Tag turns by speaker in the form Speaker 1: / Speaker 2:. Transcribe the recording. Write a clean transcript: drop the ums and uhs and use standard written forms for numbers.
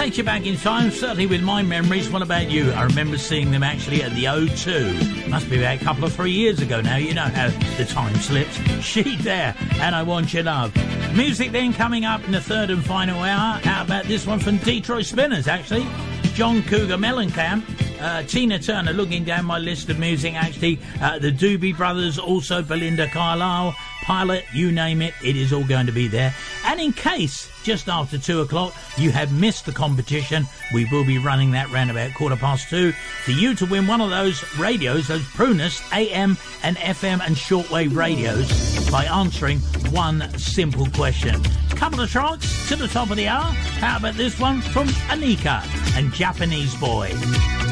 Speaker 1: takes you back in time, certainly with my memories. What about you? I remember seeing them actually at the O2. Must be about a couple of 3 years ago now. You know how the time slips. She there, and I Want Your Love. Music then coming up in the third and final hour. How about this one from Detroit Spinners, actually? John Cougar Mellencamp. Tina Turner, looking down my list of music, actually. The Doobie Brothers, also Belinda Carlisle, Pilot, you name it, it is all going to be there. And in case, just after 2 o'clock, you have missed the competition, we will be running that round about 2:15 for you to win one of those radios, those Prunus AM and FM and shortwave radios, by answering one simple question. Couple of tracks to the top of the hour. How about this one from Anika and Japanese Boy?